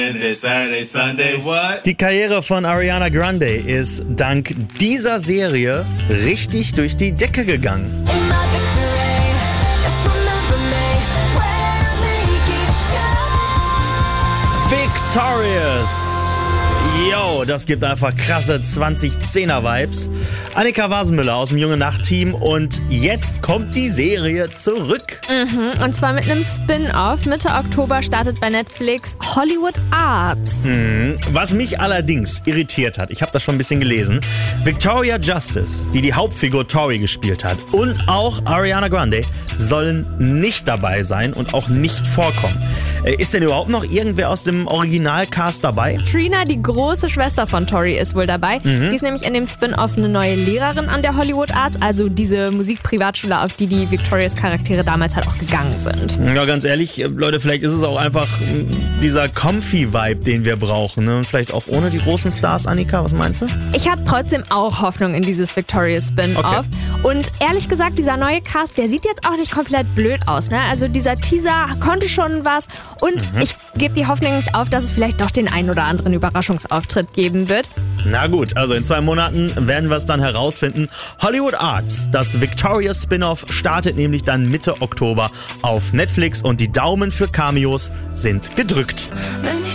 Saturday, Sunday, what? Die Karriere von Ariana Grande ist dank dieser Serie richtig durch die Decke gegangen. Victorious! Yo, das gibt einfach krasse 2010er-Vibes. Annika Wasenmüller aus dem Junge Nacht-Team und jetzt kommt die Serie zurück. Und zwar mit einem Spin-Off. Mitte Oktober startet bei Netflix Hollywood Arts. Was mich allerdings irritiert hat, ich habe das schon ein bisschen gelesen, Victoria Justice, die die Hauptfigur Tori gespielt hat, und auch Ariana Grande sollen nicht dabei sein und auch nicht vorkommen. Ist denn überhaupt noch irgendwer aus dem Originalcast dabei? Trina, die große Schwester von Tori, ist wohl dabei. Die ist nämlich in dem Spin-Off eine neue Lehrerin an der Hollywood Arts, also diese Musikprivatschule, auf die die Victorious Charaktere damals halt auch gegangen sind. Ja, ganz ehrlich, Leute, vielleicht ist es auch einfach dieser Comfy-Vibe, den wir brauchen. Ne? Und vielleicht auch ohne die großen Stars, Annika, was meinst du? Ich habe trotzdem auch Hoffnung in dieses Victorious Spin-Off. Okay. Und ehrlich gesagt, dieser neue Cast, der sieht jetzt auch nicht komplett blöd aus. Ne? Also dieser Teaser konnte schon was. Und ich gebe die Hoffnung nicht auf, dass es vielleicht doch den einen oder anderen Überraschungsauftritt geben wird. Na gut, also in 2 Monaten werden wir es dann herausfinden. Hollywood Arts, das Victorious Spin-Off, startet nämlich dann Mitte Oktober auf Netflix und die Daumen für Cameos sind gedrückt.